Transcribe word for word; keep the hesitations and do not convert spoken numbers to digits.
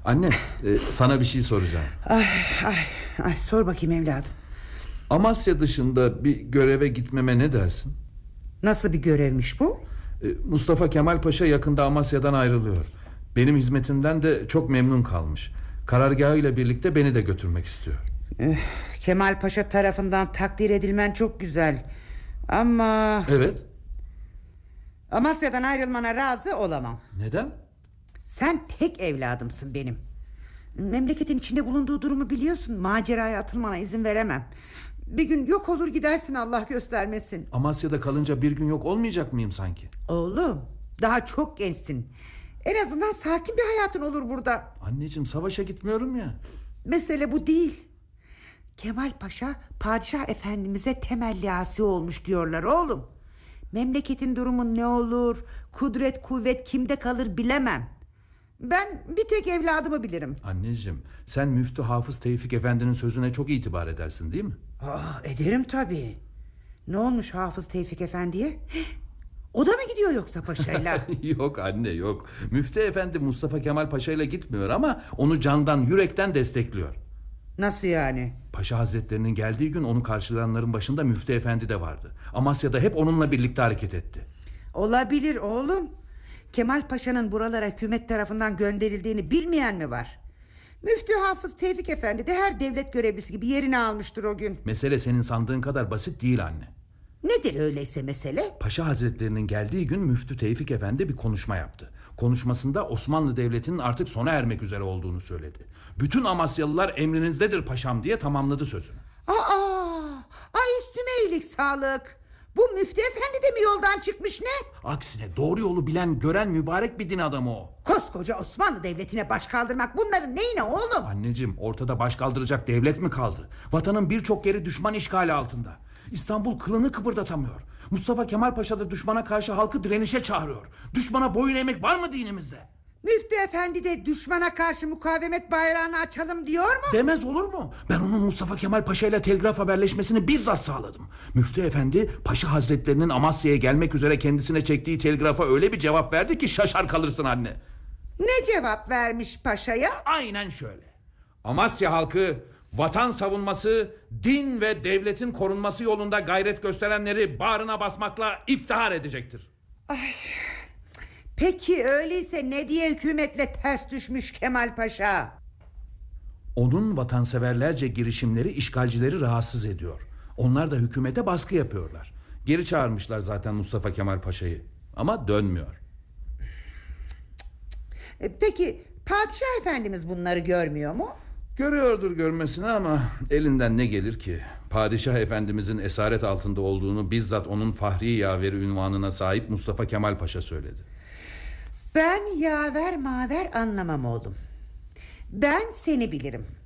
Anne, e, sana bir şey soracağım. Ay, ay, ay, sor bakayım evladım. Amasya dışında bir göreve gitmeme ne dersin? Nasıl bir görevmiş bu? e, Mustafa Kemal Paşa yakında Amasya'dan ayrılıyor. Benim hizmetimden de çok memnun kalmış. Karargahıyla birlikte beni de götürmek istiyor. eh, Kemal Paşa tarafından takdir edilmen çok güzel. Ama... Evet. Amasya'dan ayrılmana razı olamam. Neden? Sen tek evladımsın benim. Memleketin içinde bulunduğu durumu biliyorsun. Maceraya atılmana izin veremem. Bir gün yok olur gidersin, Allah göstermesin. Amasya'da kalınca bir gün yok olmayacak mıyım sanki? Oğlum, daha çok gençsin. En azından sakin bir hayatın olur burada. Anneciğim, savaşa gitmiyorum ya. Mesele bu değil. Kemal Paşa padişah efendimize temelli asi olmuş diyorlar oğlum. Memleketin durumu ne olur, kudret kuvvet kimde kalır bilemem. Ben bir tek evladımı bilirim. Anneciğim, sen Müftü Hafız Tevfik Efendi'nin sözüne çok itibar edersin değil mi? Aa, ederim tabii. Ne olmuş Hafız Tevfik Efendi'ye? O da mı gidiyor yoksa paşayla? Yok anne, yok. Müftü Efendi Mustafa Kemal Paşa'yla gitmiyor ama onu candan yürekten destekliyor. Nasıl yani? Paşa Hazretlerinin geldiği gün onu karşılayanların başında Müftü Efendi de vardı. Amasya'da hep onunla birlikte hareket etti. Olabilir oğlum. Kemal Paşa'nın buralara hükümet tarafından gönderildiğini bilmeyen mi var? Müftü Hafız Tevfik Efendi de her devlet görevlisi gibi yerini almıştır o gün. Mesele senin sandığın kadar basit değil anne. Nedir öyleyse mesele? Paşa Hazretlerinin geldiği gün Müftü Tevfik Efendi bir konuşma yaptı. Konuşmasında Osmanlı Devleti'nin artık sona ermek üzere olduğunu söyledi. Bütün Amasyalılar emrinizdedir paşam diye tamamladı sözünü. Aa, ay üstüme iyilik sağlık. Bu Müftü Efendi de mi yoldan çıkmış ne? Aksine doğru yolu bilen, gören mübarek bir din adamı o. Koskoca Osmanlı Devleti'ne baş kaldırmak bunların neyine oğlum? Anneciğim, ortada baş kaldıracak devlet mi kaldı? Vatanın birçok yeri düşman işgali altında. İstanbul kılını kıpırdatamıyor. Mustafa Kemal Paşa da düşmana karşı halkı direnişe çağırıyor. Düşmana boyun eğmek var mı dinimizde? Müftü Efendi de düşmana karşı mukavemet bayrağını açalım diyor mu? Demez olur mu? Ben onun Mustafa Kemal Paşa ile telgraf haberleşmesini bizzat sağladım. Müftü Efendi Paşa Hazretlerinin Amasya'ya gelmek üzere kendisine çektiği telgrafa öyle bir cevap verdi ki şaşar kalırsın anne. Ne cevap vermiş paşaya? Aynen şöyle: Amasya halkı vatan savunması, din ve devletin korunması yolunda gayret gösterenleri bağrına basmakla iftihar edecektir. Ay, peki öyleyse ne diye hükümetle ters düşmüş Kemal Paşa? Onun vatanseverlerce girişimleri işgalcileri rahatsız ediyor. Onlar da hükümete baskı yapıyorlar. Geri çağırmışlar zaten Mustafa Kemal Paşa'yı. Ama dönmüyor. Peki padişah efendimiz bunları görmüyor mu? Görüyordur görmesine ama elinden ne gelir ki? Padişah efendimizin esaret altında olduğunu bizzat onun fahri yaveri ünvanına sahip Mustafa Kemal Paşa söyledi. Ben yaver maver anlamam oğlum. Ben seni bilirim.